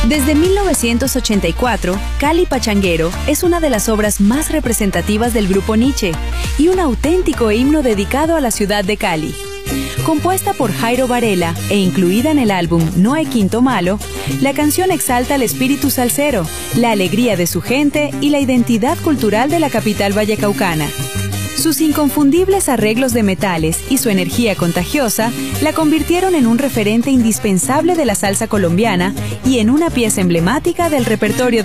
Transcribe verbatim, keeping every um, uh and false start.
Desde mil novecientos ochenta y cuatro, Cali Pachanguero es una de las obras más representativas del grupo Niche y un auténtico himno dedicado a la ciudad de Cali. Compuesta por Jairo Varela e incluida en el álbum No hay quinto malo, la canción exalta el espíritu salsero, la alegría de su gente y la identidad cultural de la capital vallecaucana. Sus inconfundibles arreglos de metales y su energía contagiosa la convirtieron en un referente indispensable de la salsa colombiana y en una pieza emblemática del repertorio de